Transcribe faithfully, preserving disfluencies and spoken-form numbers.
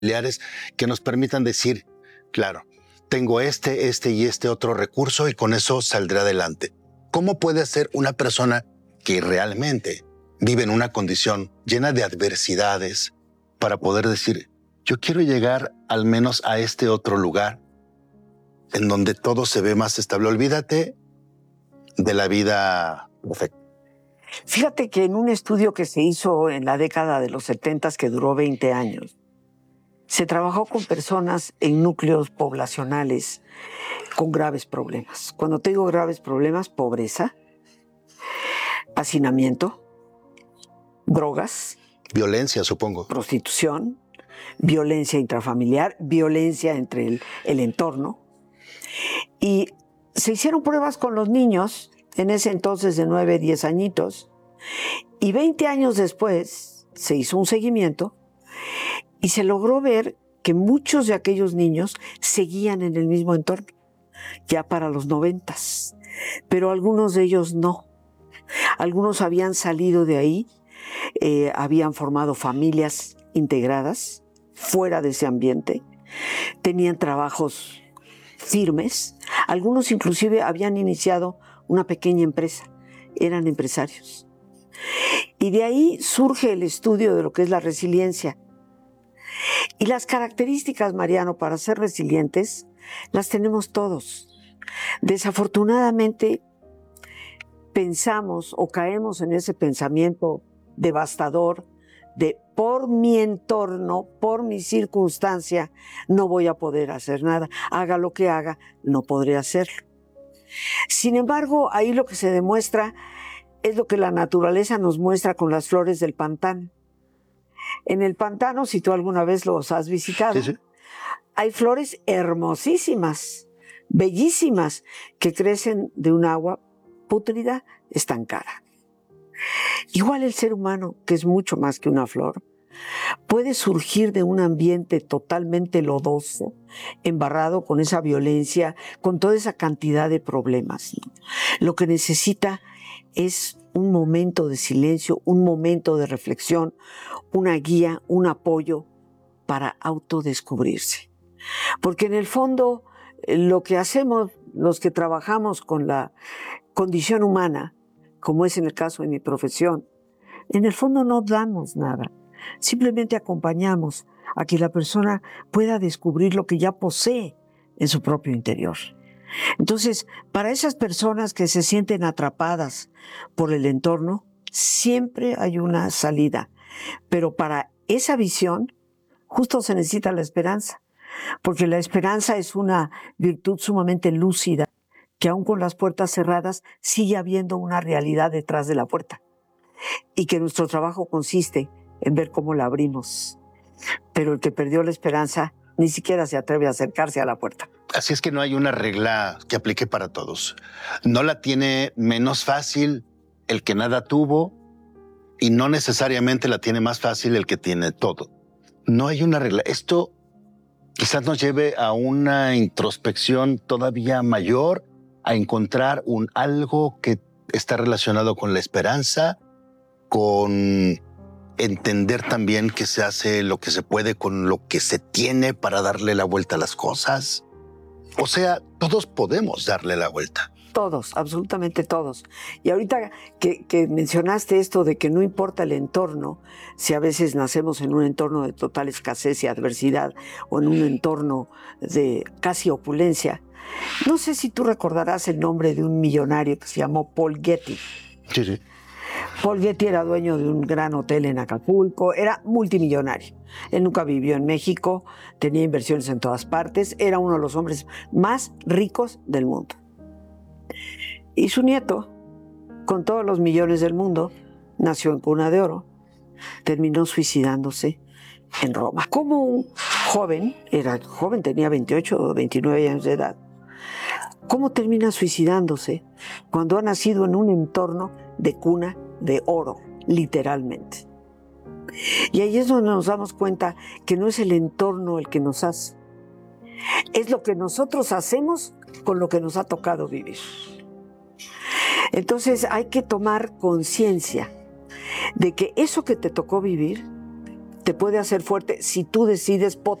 familiares que nos permitan decir, claro, tengo este, este y este otro recurso y con eso saldré adelante. ¿Cómo puede ser una persona que realmente vive en una condición llena de adversidades para poder decir, yo quiero llegar al menos a este otro lugar en donde todo se ve más estable? Olvídate de la vida perfecta. Fíjate que en un estudio que se hizo en la década de los setentas, que duró veinte años, se trabajó con personas en núcleos poblacionales con graves problemas. Cuando te digo graves problemas, pobreza, hacinamiento, drogas, violencia, supongo, prostitución, violencia intrafamiliar, violencia entre el, el entorno. Y se hicieron pruebas con los niños, en ese entonces de nueve, diez añitos, y veinte años después se hizo un seguimiento y se logró ver que muchos de aquellos niños seguían en el mismo entorno, ya para los noventas, pero algunos de ellos no. Algunos habían salido de ahí, eh, habían formado familias integradas fuera de ese ambiente, tenían trabajos firmes, algunos inclusive habían iniciado una pequeña empresa, eran empresarios. Y de ahí surge el estudio de lo que es la resiliencia. Y las características, Mariano, para ser resilientes, las tenemos todos. Desafortunadamente, pensamos o caemos en ese pensamiento devastador de por mi entorno, por mi circunstancia, no voy a poder hacer nada. Haga lo que haga, no podré hacerlo. Sin embargo, ahí lo que se demuestra es lo que la naturaleza nos muestra con las flores del pantano. En el pantano, si tú alguna vez los has visitado, sí, sí, hay flores hermosísimas, bellísimas, que crecen de un agua pútrida, estancada. Igual el ser humano, que es mucho más que una flor, puede surgir de un ambiente totalmente lodoso, embarrado con esa violencia, con toda esa cantidad de problemas. Lo que necesita es un momento de silencio, un momento de reflexión, una guía, un apoyo para autodescubrirse. Porque en el fondo, lo que hacemos los que trabajamos con la condición humana, como es en el caso de mi profesión, en el fondo no damos nada. Simplemente acompañamos a que la persona pueda descubrir lo que ya posee en su propio interior. Entonces, para esas personas que se sienten atrapadas por el entorno, siempre hay una salida. Pero para esa visión, justo se necesita la esperanza, porque la esperanza es una virtud sumamente lúcida, que aún con las puertas cerradas sigue habiendo una realidad detrás de la puerta. Y que nuestro trabajo consiste en ver cómo la abrimos. Pero el que perdió la esperanza ni siquiera se atreve a acercarse a la puerta. Así es que no hay una regla que aplique para todos. No la tiene menos fácil el que nada tuvo y no necesariamente la tiene más fácil el que tiene todo. No hay una regla. Esto quizás nos lleve a una introspección todavía mayor, a encontrar un algo que está relacionado con la esperanza, con entender también que se hace lo que se puede con lo que se tiene para darle la vuelta a las cosas. O sea, todos podemos darle la vuelta. Todos, absolutamente todos. Y ahorita que, que mencionaste esto de que no importa el entorno, si a veces nacemos en un entorno de total escasez y adversidad o en un entorno de casi opulencia, no sé si tú recordarás el nombre de un millonario que se llamó Paul Getty. Sí, sí. Paul Getty era dueño de un gran hotel en Acapulco, era multimillonario. Él nunca vivió en México, tenía inversiones en todas partes, era uno de los hombres más ricos del mundo. Y su nieto, con todos los millones del mundo, nació en cuna de oro, terminó suicidándose en Roma. Como un joven, era joven, tenía veintiocho o veintinueve años de edad, ¿cómo termina suicidándose cuando ha nacido en un entorno de cuna de oro, literalmente? Y ahí es donde nos damos cuenta que no es el entorno el que nos hace, es lo que nosotros hacemos con lo que nos ha tocado vivir. Entonces hay que tomar conciencia de que eso que te tocó vivir te te puede hacer fuerte si tú decides